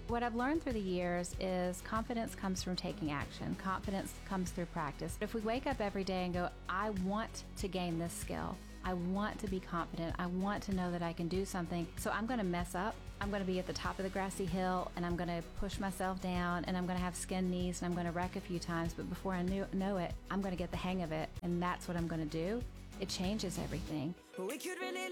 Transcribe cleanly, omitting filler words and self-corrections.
What I've learned through the years is confidence comes from taking action. Confidence comes through practice. If we wake up every day and go, I want to gain this skill. I want to be confident. I want to know that I can do something. So I'm going to mess up. I'm going to be at the top of the grassy hill, and I'm going to push myself down, and I'm going to have skinned knees, and I'm going to wreck a few times. But before I know it, I'm going to get the hang of it, and that's what I'm going to do. It changes everything. We could really